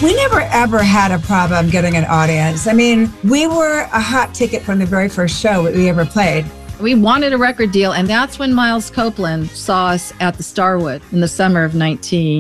We never ever had a problem getting an audience. I mean, we were a hot ticket from the very first show that we ever played. We wanted a record deal, and that's when Miles Copeland saw us at the Starwood in the summer of 19.